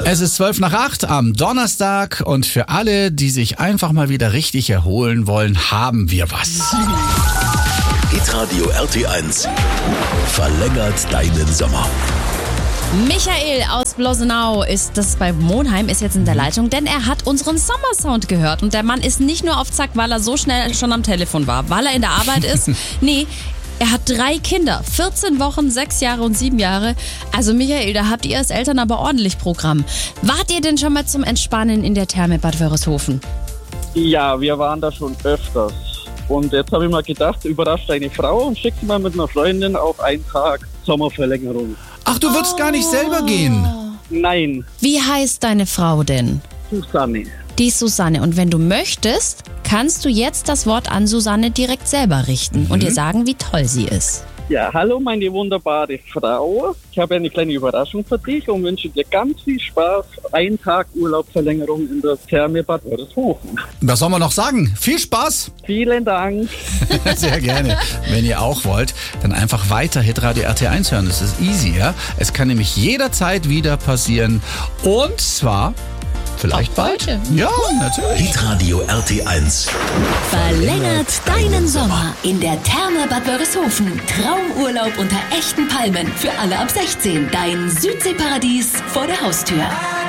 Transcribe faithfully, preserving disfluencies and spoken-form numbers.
Es ist zwölf nach acht am Donnerstag und für alle, die sich einfach mal wieder richtig erholen wollen, haben wir was. Hitradio R T eins verlängert deinen Sommer. Michael aus Blosenau ist das bei Monheim, ist jetzt in der Leitung, denn er hat unseren Sommersound gehört. Und der Mann ist nicht nur auf Zack, weil er so schnell schon am Telefon war, weil er in der Arbeit ist. Nee, er hat drei Kinder, vierzehn Wochen, sechs Jahre und sieben Jahre. Also Michael, da habt ihr als Eltern aber ordentlich Programm. Wart ihr denn schon mal zum Entspannen in der Therme Bad Wörishofen? Ja, wir waren da schon öfters. Und jetzt habe ich mal gedacht, überrascht deine Frau und schick sie mal mit einer Freundin auf einen Tag Sommerverlängerung. Ach, du würdest oh. gar nicht selber gehen? Nein. Wie heißt deine Frau denn? Susanne. Die Susanne. Und wenn du möchtest, kannst du jetzt das Wort an Susanne direkt selber richten mhm. und ihr sagen, wie toll sie ist. Ja, hallo meine wunderbare Frau. Ich habe eine kleine Überraschung für dich und wünsche dir ganz viel Spaß. Ein Tag Urlaubsverlängerung in der Therme Bad Wörishofen. Was soll man noch sagen? Viel Spaß! Vielen Dank. Sehr gerne. Wenn ihr auch wollt, dann einfach weiter Hitradio R T eins hören. Das ist easy, ja? Es kann nämlich jederzeit wieder passieren. Und zwar vielleicht auch bald. Heute. Ja, natürlich. Hitradio R T eins verlängert deinen Sommer in der Therme Bad Wörishofen. Traumurlaub unter echten Palmen für alle ab sechzehn. Dein Südseeparadies vor der Haustür.